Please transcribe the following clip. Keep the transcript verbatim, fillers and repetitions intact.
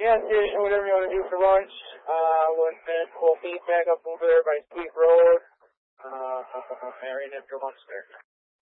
gas station, whatever you want to do for lunch. Uh, one minute, we'll feed back up over there by Sweet Road. Uh, right after lunch there.